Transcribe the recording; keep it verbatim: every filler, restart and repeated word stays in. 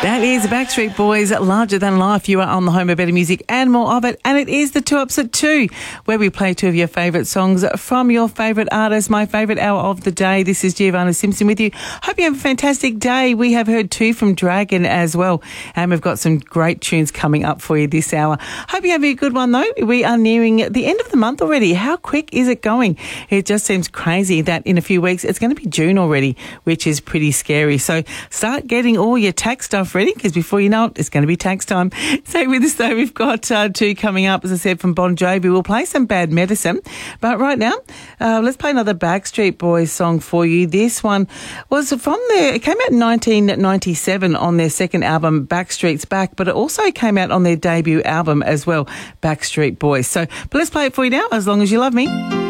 That is Backstreet Boys, Larger Than Life. You are on the home of better music and more of it. And it is the Two Ups at Two, where we play two of your favourite songs from your favourite artist. My favourite hour of the day. This is Giovanna Simpson with you. Hope you have a fantastic day. We have heard two from Dragon as well. And we've got some great tunes coming up for you this hour. Hope you have a good one, though. We are nearing the end of the month already. How quick is it going? It just seems crazy that in a few weeks it's going to be June already, which is pretty scary. So start getting all your tax stuff ready, because before you know it, it's going to be tax time. Stay with us, though. We've got uh, two coming up, as I said, from Bon Jovi. We'll play some Bad Medicine. But right now, uh, let's play another Backstreet Boys song for you. This one was from their, it came out in nineteen ninety-seven on their second album, Backstreet's Back, but it also came out on their debut album as well, Backstreet Boys. So, but let's play it for you now, As Long As You Love Me.